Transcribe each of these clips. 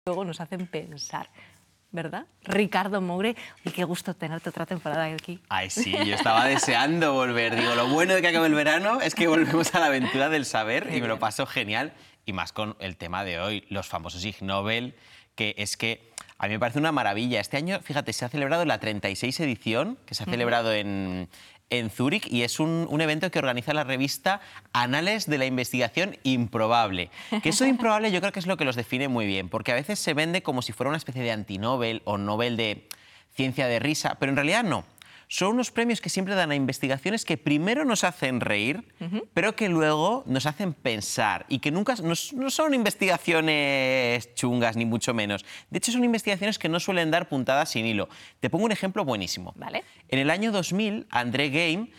luego nos hacen pensar, ¿verdad? Ricardo Moure, y qué gusto tenerte otra temporada aquí. Ay, sí, yo estaba deseando volver. Digo, lo bueno de que acabe el verano es que volvemos a la aventura del saber y me lo paso genial. Y más con el tema de hoy, los famosos Ig Nobel, que es que a mí me parece una maravilla. Este año, fíjate, se ha celebrado la 36 edición, que se ha celebrado en Zúrich, y es un evento que organiza la revista Anales de la Investigación Improbable. Que eso de improbable yo creo que es lo que los define muy bien, porque a veces se vende como si fuera una especie de antinobel o Nobel de ciencia de risa, pero en realidad no. Son unos premios que siempre dan a investigaciones que primero nos hacen reír, pero que luego nos hacen pensar, y que nunca no son investigaciones chungas, ni mucho menos. De hecho, son investigaciones que no suelen dar puntadas sin hilo. Te pongo un ejemplo buenísimo. ¿Vale? En el año 2000, André Geim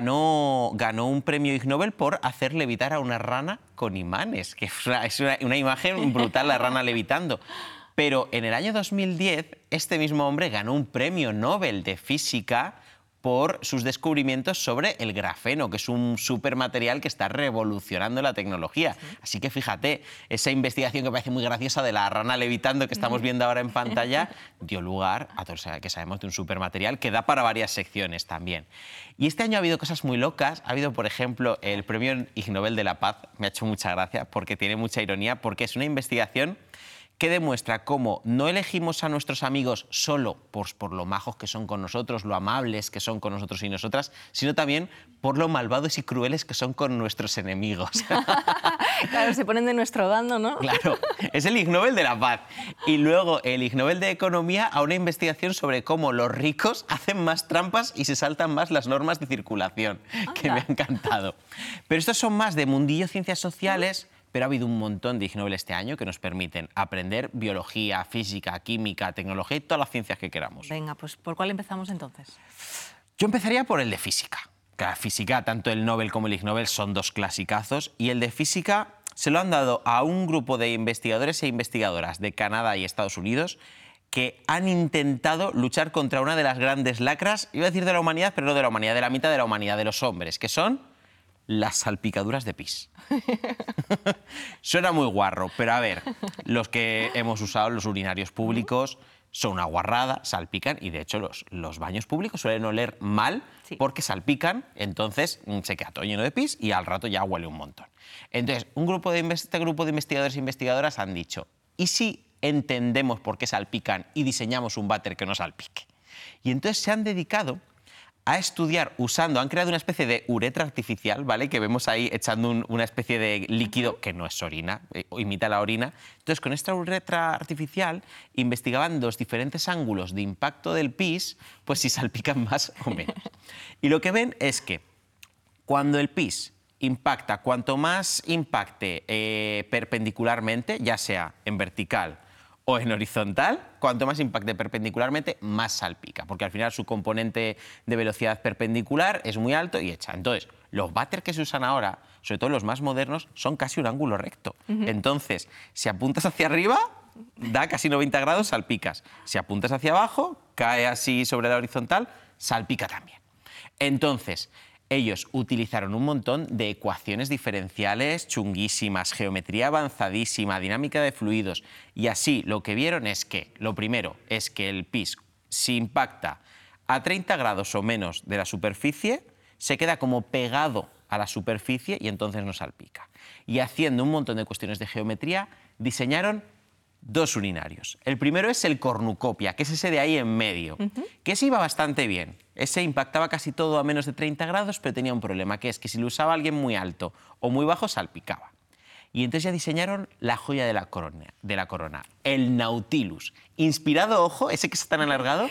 ganó un premio Ig Nobel por hacer levitar a una rana con imanes, que es una imagen brutal, la rana levitando. Pero en el año 2010, este mismo hombre ganó un premio Nobel de Física por sus descubrimientos sobre el grafeno, que es un supermaterial que está revolucionando la tecnología. Sí. Así que fíjate, esa investigación que parece muy graciosa de la rana levitando que estamos viendo ahora en pantalla, dio lugar a todo lo que sabemos de un supermaterial que da para varias secciones también. Y este año ha habido cosas muy locas. Ha habido, por ejemplo, el premio Ig Nobel de la Paz. Me ha hecho mucha gracia porque tiene mucha ironía, porque es una investigación que demuestra cómo no elegimos a nuestros amigos solo por lo majos que son con nosotros, lo amables que son con nosotros y nosotras, sino también por lo malvados y crueles que son con nuestros enemigos. Claro, se ponen de nuestro bando, ¿no? Claro, es el Ig Nobel de la Paz. Y luego el Ig Nobel de Economía a una investigación sobre cómo los ricos hacen más trampas y se saltan más las normas de circulación, que me ha encantado. Pero estos son más de mundillo ciencias sociales. Pero ha habido un montón de Ig Nobel este año que nos permiten aprender biología, física, química, tecnología y todas las ciencias que queramos. Venga, pues ¿por cuál empezamos entonces? Yo empezaría por el de física. La física, tanto el Nobel como el Ig Nobel son dos clasicazos, y el de física se lo han dado a un grupo de investigadores e investigadoras de Canadá y Estados Unidos que han intentado luchar contra una de las grandes lacras, iba a decir de la humanidad, pero no de la humanidad, de la mitad de la humanidad, de los hombres, que son las salpicaduras de pis. Suena muy guarro, pero a ver, los que hemos usado los urinarios públicos son una guarrada, salpican, y de hecho los baños públicos suelen oler mal porque salpican, entonces se queda todo lleno de pis y al rato ya huele un montón. Entonces, este grupo de investigadores e investigadoras han dicho, ¿y si entendemos por qué salpican y diseñamos un váter que no salpique? Y entonces se han dedicado a estudiar han creado una especie de uretra artificial, ¿vale? Que vemos ahí echando una especie de líquido que no es orina, imita la orina. Entonces, con esta uretra artificial investigaban los diferentes ángulos de impacto del pis, pues si salpican más o menos. Y lo que ven es que cuando el pis impacta, cuanto más impacte perpendicularmente, ya sea en vertical o en horizontal, cuanto más impacte perpendicularmente, más salpica, porque al final su componente de velocidad perpendicular es muy alto y echa. Entonces, los váter que se usan ahora, sobre todo los más modernos, son casi un ángulo recto. Entonces, si apuntas hacia arriba, da casi 90 grados, salpicas. Si apuntas hacia abajo, cae así sobre la horizontal, salpica también. Entonces, ellos utilizaron un montón de ecuaciones diferenciales chunguísimas, geometría avanzadísima, dinámica de fluidos, y así lo que vieron es que, lo primero, es que el pis, si impacta a 30 grados o menos de la superficie, se queda como pegado a la superficie y entonces no salpica. Y haciendo un montón de cuestiones de geometría, diseñaron dos urinarios. El primero es el cornucopia, que es ese de ahí en medio, que ese iba bastante bien. Ese impactaba casi todo a menos de 30 grados, pero tenía un problema, que es que si lo usaba alguien muy alto o muy bajo, salpicaba. Y entonces ya diseñaron la joya de la corona, el Nautilus. Inspirado, ojo, ese que está tan alargado,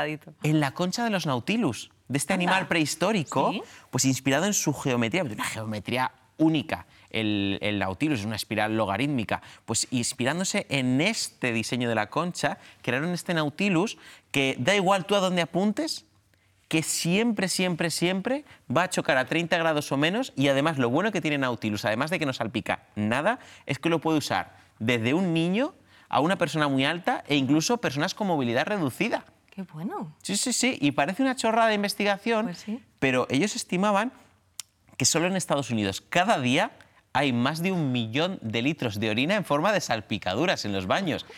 en la concha de los Nautilus, de este animal prehistórico, ¿sí? Pues inspirado en su geometría, una geometría única. El Nautilus es una espiral logarítmica, pues inspirándose en este diseño de la concha, crearon este Nautilus que da igual tú a dónde apuntes, que siempre, siempre, siempre va a chocar a 30 grados o menos, y además lo bueno que tiene Nautilus, además de que no salpica nada, es que lo puede usar desde un niño a una persona muy alta e incluso personas con movilidad reducida. ¡Qué bueno! Sí, sí, sí, y parece una chorrada de investigación, pues sí, pero ellos estimaban que solo en Estados Unidos cada día hay más de 1 millón de litros de orina en forma de salpicaduras en los baños.